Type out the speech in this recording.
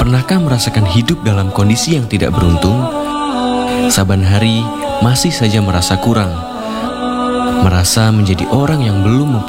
Pernahkah merasakan hidup dalam kondisi yang tidak beruntung? Saban hari masih saja merasa kurang, merasa menjadi orang yang belum